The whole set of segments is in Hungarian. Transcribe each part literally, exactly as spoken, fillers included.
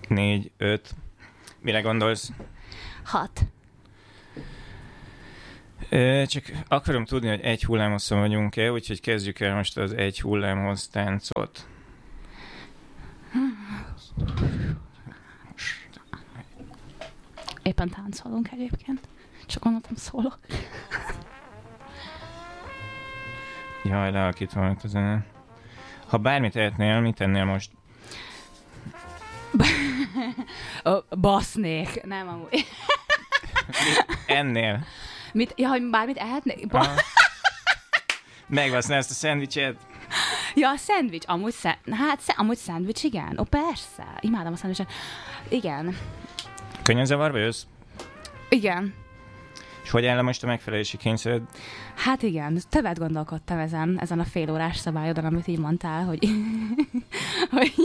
négy, öt. Mire gondolsz? hat. Ö, csak akarom tudni, hogy egy hullámosszon vagyunk-e, úgyhogy kezdjük el most az egy hullámhoz táncot. Éppen táncolunk egyébként. Csak gondoltam szólok. Jaj, lealakítva meg a zene. Ha bármit tehetnél, mit tennél most? Ö, basznék. Nem amúgy. Mit ennél? Mit? Ja, hogy bármit ehetnék? Ba- Ah. Megvasznál ezt a szendvicset? ja, a szendvics. Amúgy, szend... hát, sz... amúgy szendvics, igen. Ó, persze. Imádom a szendvicset. Igen. Könnyen zavarba jössz? Igen. És hogy áll most a megfelelési kényszered? Hát igen, többet gondolkodtam ezen, ezen a fél órás szabályodon, amit így mondtál, hogy... hogy...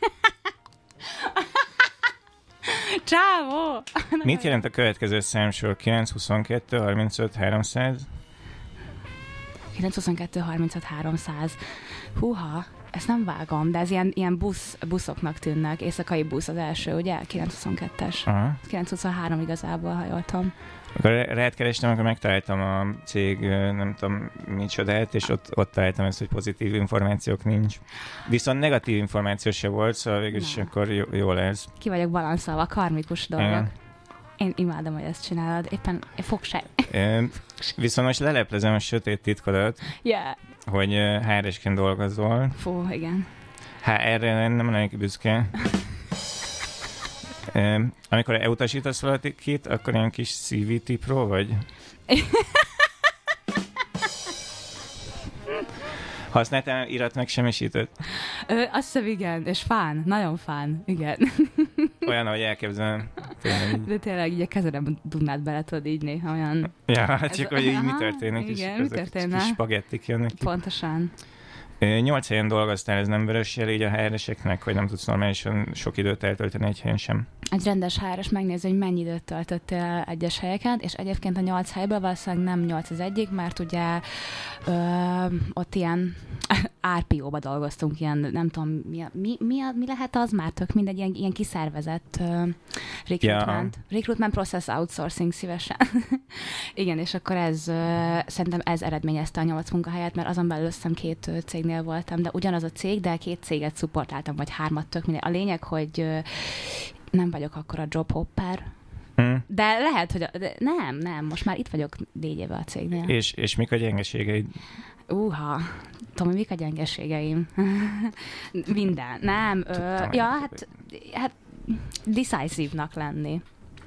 Csávó! Mit jelent a következő számsor? kilenc, huszonkettő, harmincöt, háromszáz? kilenc, huszonkettő, harmincöt, háromszáz. Húha, ezt nem vágom, de ez ilyen, ilyen busz, buszoknak tűnnek. Éjszakai busz az első, ugye? kilenc huszonkettes. Aha. kilenc huszonhárom igazából, ha jól tudom. Akkor rád kerestem, akkor megtaláltam a cég, nem tudom micsodát, és ott, ott találtam ezt, hogy pozitív információk nincs. Viszont negatív információ se volt, szóval végülis Na. akkor jó, jó lesz. Ki vagyok balanszolva, karmikus dolgok. Igen. Én imádom, hogy ezt csinálod. Éppen fogság. Viszont most leleplezem a sötét titkodat, Yeah. hogy há er es-ként dolgozol. Fú, igen. Hát erre nem lennék büszke. Amikor elutasítasz valakit, akkor ilyen kis cé vé tipról vagy? Használtál irat megsemmisítőt? Ö, azt hiszem, igen, és fán, nagyon fán, igen. Olyan, ahogy elképzelem. Tényleg. De tényleg így a kezedben tudnád bele, tudod így néha olyan... Ja, hát csak, Ez- hogy így mi Aha, történik, és igen, mi ezek történne? kis spagettik jönnek ki. Pontosan. Ö, Nyolc helyen dolgoztál, ez nem vörös jel így a há er eseknek, hogy nem tudsz normálisan sok időt eltölteni egy helyen sem? Egy rendes há er es megnézi, hogy mennyi időt töltöttél egyes helyeken, és egyébként a nyolc helyből valószínűleg nem nyolc az egyik, mert ugye ö, ott ilyen er pé ó-ba dolgoztunk, ilyen, nem tudom, mi, a, mi, mi, a, mi lehet az már tök mindegy, ilyen, ilyen kiszervezett uh, recruitment. Ja. Recruitment process outsourcing szívesen. Igen, és akkor ez, uh, szerintem ez eredményezte a nyolc munkahelyet, mert azon belül összem két uh, cégnél voltam, de ugyanaz a cég, de két céget szupportáltam, vagy hármat, tök mindegy. A lényeg, hogy uh, nem vagyok akkor a job hopper, Hmm. de lehet, hogy a, de nem, nem, most már itt vagyok négy éve a cégnél. És, és mik a gyengeségeid? Uha, Tomi, mik a gyengeségeim? Minden. Nem, ö, Tudtam, ja, hogy- hát, hát decisive-nak lenni.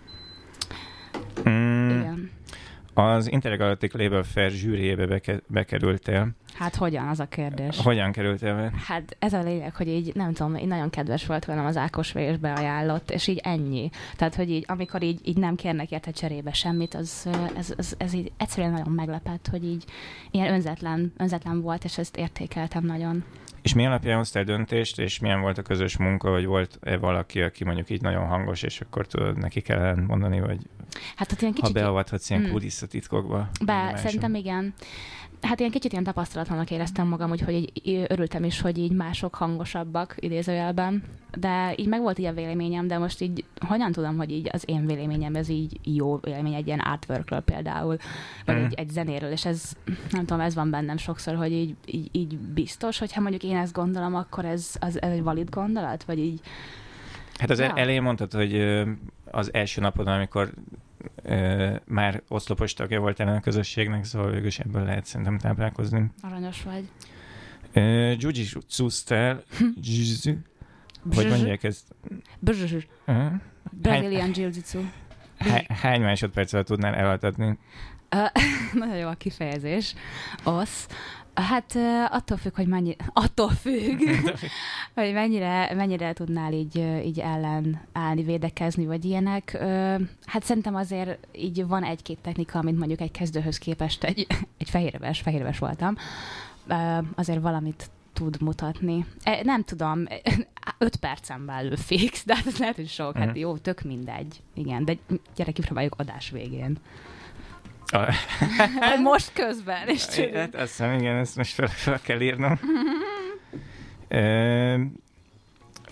Mm, Igen. az Intergalactic Label Fair zsűriébe beke, bekerültél. Hát hogyan, az a kérdés. Hogyan kerültél be? Hát ez a lényeg, hogy így, nem tudom, így nagyon kedves volt velem az Ákos és beajánlott, és így ennyi. Tehát, hogy így, amikor így, így nem kérnek érte cserébe semmit, az, ez, ez, ez így egyszerűen nagyon meglepett, hogy így ilyen önzetlen, önzetlen volt, és ezt értékeltem nagyon. És mi alapján hoztál döntést, és milyen volt a közös munka, hogy volt-e valaki, aki mondjuk így nagyon hangos, és akkor tudod, neki kell mondani, vagy Hát ott ilyen ha kicsit... beavathatsz ilyen Mm. kulisszatitkokba. Be, minimálisan. szerintem igen. Hát ilyen kicsit ilyen tapasztalatlanak éreztem magam, úgyhogy így örültem is, hogy így mások hangosabbak idézőjelben. De így meg volt így a véleményem, de most így hogyan tudom, hogy így az én véleményem, ez így jó vélemény egy ilyen artworkről például, vagy Mm. egy, egy zenéről, és ez, nem tudom, ez van bennem sokszor, hogy így, így, így biztos, hogyha mondjuk én ezt gondolom, akkor ez, az, ez egy valid gondolat, vagy így... Hát az Ja. ja. elején mondtad, hogy ö, az első napodon, amikor ö, már oszlopos tagja voltál a közösségnek, szóval végülis ebből lehet szerintem táplálkozni. Aranyos vagy. Ö, Jiu-jitsu-ztál, jiu-jitsu, hogy mondják ezt? Brzz. Uh-huh. Brazilian Jiu-Jitsu. Há- hány másodperc alatt tudnál elaltatni? Uh, nagyon jó a kifejezés. Osz. Hát uh, attól függ, hogy mennyi... Attól függ, hogy mennyire, mennyire tudnál így, uh, így ellen állni, védekezni, vagy ilyenek. Uh, hát szerintem azért így van egy-két technika, amit mondjuk egy kezdőhöz képest egy, egy fehérves, fehérves voltam. Uh, azért valamit tud mutatni. E, nem tudom, öt percen belül fix, de hát ez lehet, hogy sok. Hát jó, tök mindegy. Igen, de gyere, kipróbáljuk adás végén. A... Vagy most közben, és Hát csináljuk. azt hiszem, igen, ezt most fel, fel kell írnom. Ö,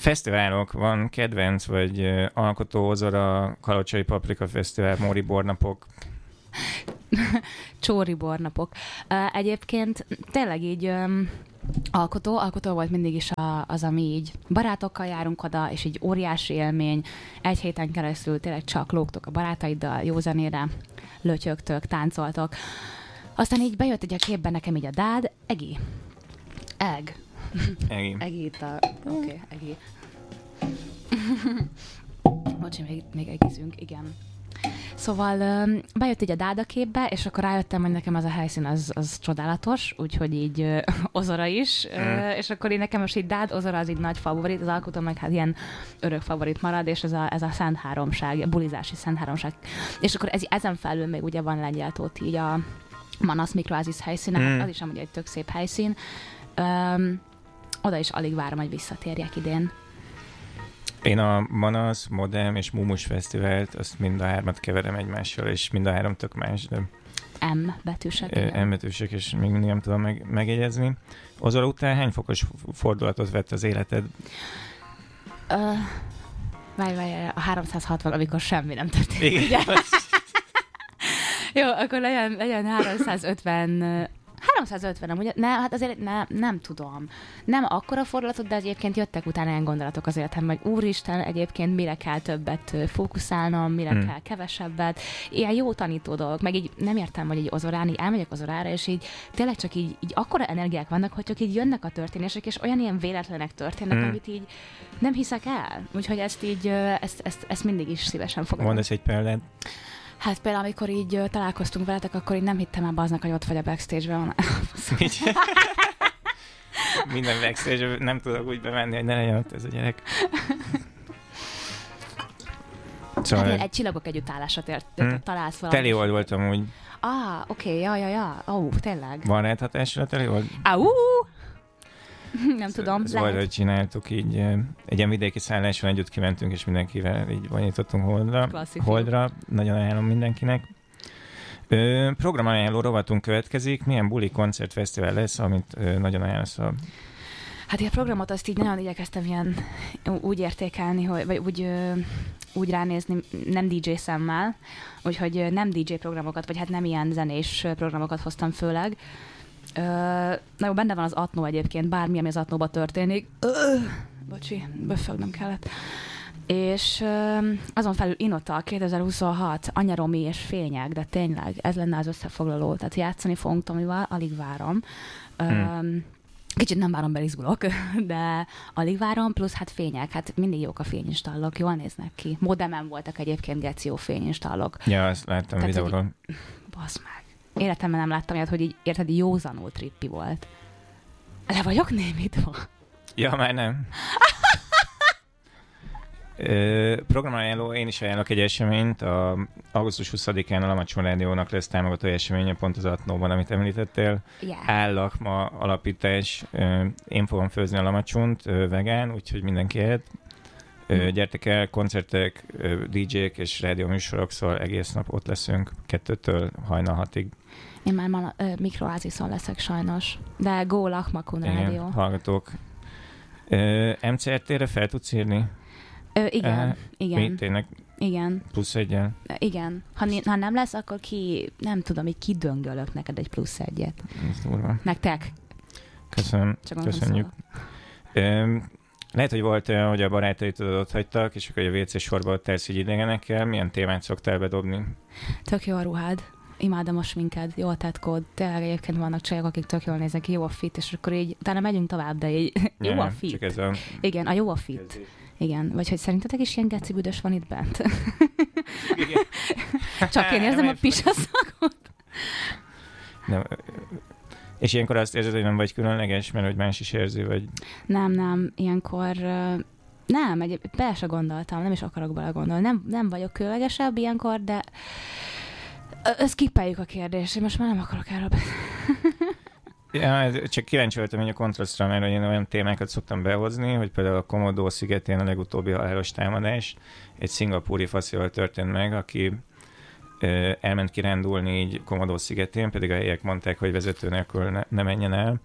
Fesztiválok, van kedvenc, vagy uh, alkotó, Ozora, Kalocsai Paprika Fesztivál, Móri Bornapok? Csóri Bornapok. Uh, egyébként tényleg így um, alkotó, alkotó volt mindig is a, az, ami így barátokkal járunk oda, és így óriási élmény. Egy héten keresztül tényleg csak lógtok a barátaiddal, jó zenére, lötyögtök, táncoltok. Aztán így bejött egy a képben nekem így a dád, Egi. Eg. Egi. Egi itt a... Oké, okay, Egi. Bocsi, még, még egizünk, igen. Szóval um, bejött így a dád a képbe, és akkor rájöttem, hogy nekem az a helyszín az, az csodálatos, úgyhogy így uh, Ozora is, mm. uh, és akkor így nekem most így dád, Ozora az így nagy favorit, az alkotó meg hát ilyen örök favorit marad, és ez a, ez a Szent Háromság, a bulizási Szent Háromság. És akkor ez, ezen felül még ugye van Lengyeltót így a Manasz Mikroázis helyszíne, mm. az is amúgy egy tök szép helyszín. Um, oda is alig várom, hogy visszatérjek idén. Én a Manasz, Modem és Mumus Fesztivált, azt mind a hármat keverem egymással, és mind a három tök más, de... M betűsek. Ö, M betűsek, és még mindig nem tudom meg, megjegyezni. Ozora után hány fokos fordulatot vett az életed? Uh, várj, várj, a háromszázhatvan, amikor semmi nem történik. Igen. Jó, akkor legyen, legyen háromszázötven... háromszázötven, amúgy, ne, hát azért ne, nem tudom. Nem akkora fordulatot, de egyébként jöttek utána ilyen gondolatok az életemben, hogy úristen, egyébként mire kell többet fókuszálnom, mire hmm. kell kevesebbet. Ilyen jó tanító dolgok, meg így nem értem, hogy így Ozorán, így elmegyek Ozorára, és így tényleg csak így, így akkora energiák vannak, hogy csak így jönnek a történések, és olyan ilyen véletlenek történnek, hmm. amit így nem hiszek el. Úgyhogy ezt így, ezt, ezt, ezt mindig is szívesen fogadom. Mondasz egy példát? Hát például, amikor így uh, találkoztunk veletek, akkor így nem hittem el aznak, hogy ott vagy a backstage-ben. Minden backstage-ben nem tudok úgy bemenni, hogy ne legyen ott ez a gyerek. Szóval... Hát egy Csillagok együttállásra tért, hmm. találsz valamit. Telihold voltam úgy. Ah, oké, okay, ja, ja, ja. Ó, oh, tényleg. Van lehet hatásra a Telihold? Au! Nem tudom, lehet. Szóval csináltuk így, egy ilyen vidéki szálláson együtt kimentünk, és mindenkivel így vonítottunk Holdra. Holdra, nagyon ajánlom mindenkinek. Ö, programajánló rovatunk következik. Milyen buli koncertfesztivál lesz, amit ö, nagyon ajánlsz a... Hát a programot azt így nagyon igyekeztem ilyen úgy értékelni, hogy, vagy úgy, ö, úgy ránézni, nem dé dzsé szemmel, úgyhogy nem dé dzsé programokat, vagy hát nem ilyen zenés programokat hoztam főleg. Uh, na jó, benne van az Atno egyébként, bármi, ami az Atnóba történik. Uh, bocsi, böffögnem kellett. És uh, azon felül Inota kétezer-huszonhat, Anyaromi és Fények, de tényleg ez lenne az összefoglaló. Tehát játszani fogunk Tomival, alig várom. Uh, hmm. Kicsit nem várom, izgulok, de alig várom, plusz hát Fények, hát mindig jók a fényinstallok, jól néznek ki. Modemen voltak egyébként geci jó fényinstallok. Ja, azt láttam videóról. Basz meg. Életemben nem láttam ilyet, hogy így, érted, józanul trippi volt. Le vagyok némítva? Ja, már nem. Programajánló, én is ajánlok egy eseményt. A augusztus huszadikán a Lamacson Rádiónak lesz támogató eseménye, pont az Atnóban, amit említettél. Yeah. Állak ma alapítás. Én fogom főzni a Lamacsont, vegán, úgyhogy mindenki ehet. Mm. Gyertek el, koncertek, dé dzsék és rádió műsorok, szóval egész nap ott leszünk, kettőtől hajnal hatig. Én már ma, uh, Mikroázison leszek sajnos, de Go Lakmakun rádió. Hallgatók. Uh, em cé er té-re fel tudsz írni? Uh, igen, uh, igen. Mi? Tényleg? Igen. Plusz egyen? Uh, igen. Ha, ha nem lesz, akkor ki, nem tudom, hogy kidöngölök neked egy plusz egyet. Ez durva. Nektek. Köszönöm. Csak köszönjük. Um, Lehet, hogy volt olyan, hogy a barátaid ott hagytak, és akkor a vé cé sorba ott elsz így idegenekkel. Milyen témát szoktál bedobni? Tök jó a ruhád. Imádom a sminked, jól tetkód. Tényleg egyébként vannak csajok, akik tök jól néznek ki, jó a fit, és akkor így, utána megyünk tovább, de így jó ja, a fit. Csak ez a... Igen, a jó a fit. Igen, vagy hogy szerintetek is ilyen geci büdös van itt bent? Igen. Csak én érzem a pisaszakot. Nem. És ilyenkor azt érzed, hogy nem vagy különleges, mert hogy más is érzi, vagy... Nem, nem, ilyenkor... Nem, egy, bele se gondoltam, nem is akarok bele gondolni. Nem, nem vagyok különlegesebb ilyenkor, de... Skippeljük a kérdést, én most már nem akarok erről beszélni. Ja, csak kíváncsi voltam hogy a kontrasztra, mert én olyan témákat szoktam behozni, hogy például a Komodo szigetén a legutóbbi halálos támadás egy szingapúri faszival történt meg, aki ö, elment kirándulni így Komodo szigetén, pedig a helyiek mondták, hogy vezető nélkül ne, ne menjen el,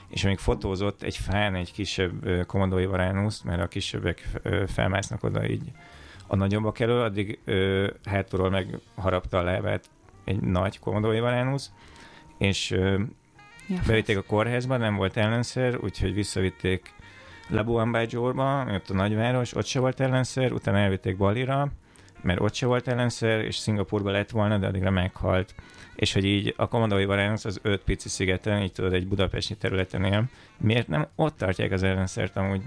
és még fotózott egy fán egy kisebb Commodore Varanus, mert a kisebbek felmásznak oda így a nagyobbak elől, addig ö, hátulról meg harapta a lábát egy nagy Commodore Varanus, és ö, ja, bevitték a kórházba, nem volt ellenszer, úgyhogy visszavitték Labuan-Bajo-ba, ott a nagyváros, ott se volt ellenszer, utána elvitték Balira, mert ott se volt ellenszer, és Szingapurba lett volna, de addigra meghalt. És hogy így a Commodore Varanus az öt pici szigeten, így tudod, egy budapesti területen él, miért nem ott tartják az ellenszert amúgy?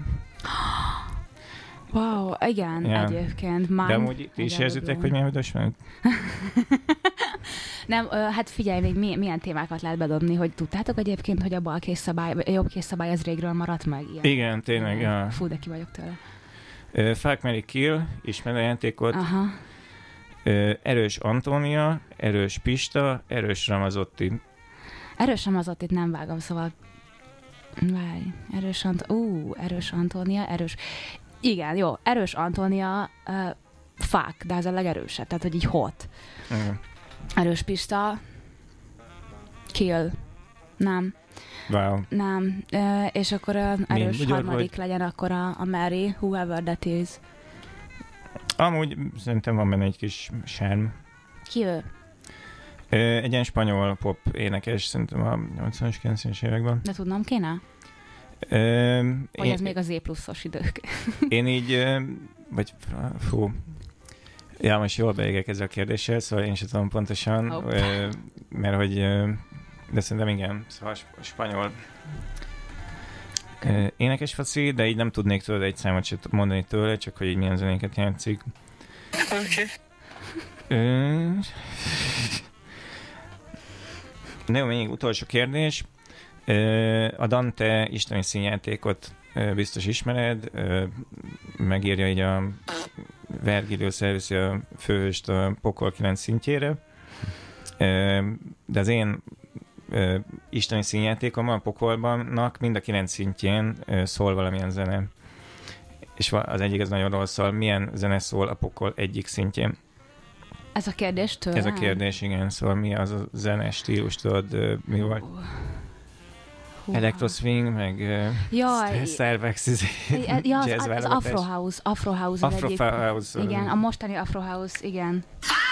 Wow, igen, ja. Egyébként. Mind, de amúgy ti is érzitek, hogy milyen büdös van? Nem, hát figyelj, még milyen, milyen témákat lehet bedobni, hogy tudtátok egyébként, hogy a bal készszabály, a jobb készszabály az régről maradt meg? Ilyen. Igen, tényleg. Ja. Fú, de ki vagyok tőle. Uh, Fuck, Marry, Kill, ismer a játékot. Aha. Uh, erős Antónia, erős Pista, erős Ramazotti. Erős Ramazottit nem vágom, szóval várj, erős Ant... Ú, erős Antónia, erős... Igen, jó, erős Antónia, uh, fuck, de ez a legerősebb, tehát hogy így hot. Uh-huh. Erős Pista, kill, nem. Wow. Nem, uh, és akkor uh, erős Mind, harmadik vagy... legyen akkor a, a Mary, whoever that is. Amúgy szerintem van benne egy kis sárm. Ki ő? Uh, egy ilyen spanyol pop énekes, szerintem a nyolcvanas, kilencvenes években. De tudnom kéne? Uh, vagy én, ez még az Z pluszos idők? Én így, uh, vagy fú, ja, most jól beégek ezzel a kérdéssel, szóval én sem tudom pontosan, oh. uh, mert hogy, uh, de szerintem igen, szóval a spanyol uh, énekes faci, de így nem tudnék tudod egy számot sem mondani tőle, csak hogy így milyen zenéket játszik. Oké. Okay. Uh, Na jó, még utolsó kérdés. A Dante isteni színjátékot biztos ismered, megírja így a Vergilius elviszi a főhőst a pokol kilenc szintjére, de az én isteni színjátékom a pokolbannak mind a kilenc szintjén szól valamilyen zene. És az egyik az nagyon rossz szól. Milyen zene szól a pokol egyik szintjén? Ez a kérdés tőlem? Ez a kérdés, igen. Szóval mi az a zene stílus, tudod, mi volt? Uh. Electroswing, meg uh, Starbucks, ja, az, az Afro House. Afro House. Afro egyik, House. Igen, a mostani Afro House, igen.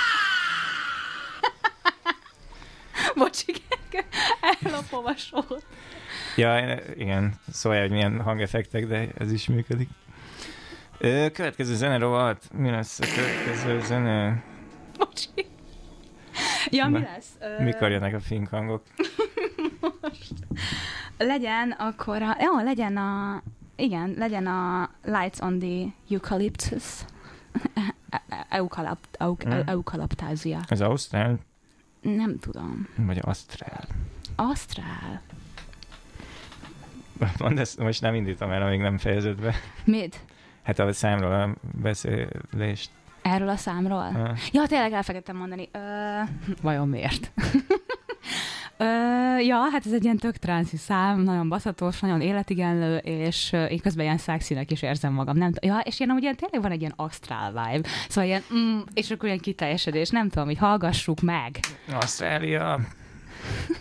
Bocs, igen, ellopom a sót. Ja, igen, szóval, hogy milyen hangeffektek, de ez is működik. Következő zene rovat. Mi lesz a következő zene? Bocsi. Ja, Na, mi lesz? Mikor jönnek a fink hangok? Most. Legyen akkor a... Jó, legyen a... Igen, legyen a Lights on the Eucalyptus. Eukalaptázia. Ez ausztrál? Nem tudom. Vagy asztrál? Asztrál. Mondd ezt, most nem indítom el, amíg nem fejezed be. Mit? Hát a számról a beszélést. Erről a számról? Ha. Ja, tényleg elfelejtettem mondani. Ö, vajon miért? Ö, ja, hát ez egy ilyen tök transzi szám, nagyon baszatos, nagyon életigenlő, és én közben ilyen szexinek is érzem magam. Nem t- ja, és ilyen amúgy ilyen, tényleg van egy ilyen asztrál vibe. Szóval ilyen, mm, és akkor ilyen kiteljesedés. Nem tudom, hogy hallgassuk meg. Ausztrália.